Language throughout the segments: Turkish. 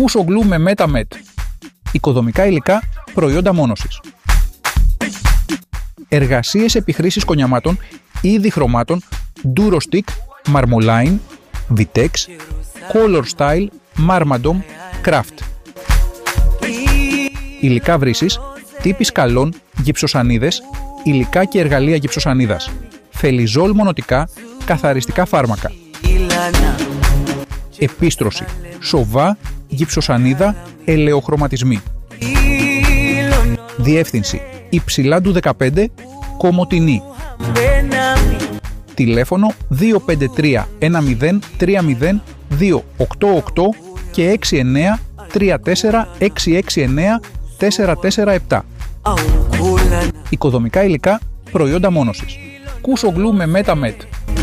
Κούσο-γλου με Metamet. Οικοδομικά υλικά, προϊόντα μόνωσης. Εργασίες επιχρήσης κονιαμάτων ή διχρωμάτων Durostick, Marmoline, Vitex, Color Style, Marmadom, Craft. Υλικά βρύσης, τύποι σκαλών, γυψοσανίδες, υλικά και εργαλεία γυψοσανίδας. Φελιζόλ μονοτικά, καθαριστικά φάρμακα. Επίστρωση, σοβά, γυψοσανίδα, ελαιοχρωματισμοί. Διεύθυνση, Υψηλάντου 15, Κομοτηνή. Τηλέφωνο 253 10 30 288 και 69 34 669 447. Οικοδομικά υλικά, προϊόντα μόνωσης. Κούσο-γλου με Metamet.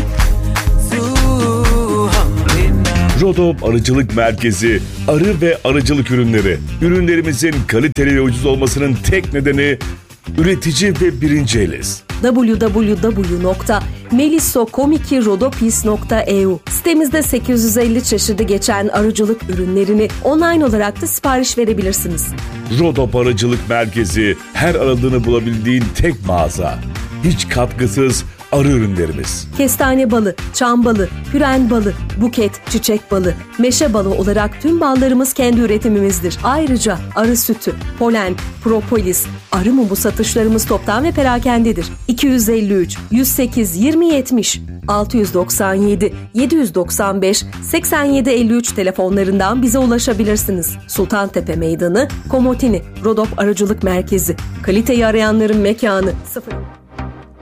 Rodop Arıcılık Merkezi, arı ve arıcılık ürünleri. Ürünlerimizin kaliteli ve ucuz olmasının tek nedeni üretici ve birinci eliz. www.melissokomiki.rodopis.eu Sitemizde 850 çeşidi geçen arıcılık ürünlerini online olarak da sipariş verebilirsiniz. Rodop Arıcılık Merkezi, her aradığını bulabildiğin tek mağaza. Hiç katkısız arı ürünlerimiz. Kestane balı, çam balı, püren balı, buket, çiçek balı, meşe balı olarak tüm ballarımız kendi üretimimizdir. Ayrıca arı sütü, polen, propolis, arı mumu satışlarımız toptan ve perakendedir. 253 108 2070 697 795 87 53 telefonlarından bize ulaşabilirsiniz. Sultantepe Meydanı, Komotini, Rodop Arıcılık Merkezi. Kaliteyi arayanların mekanı 0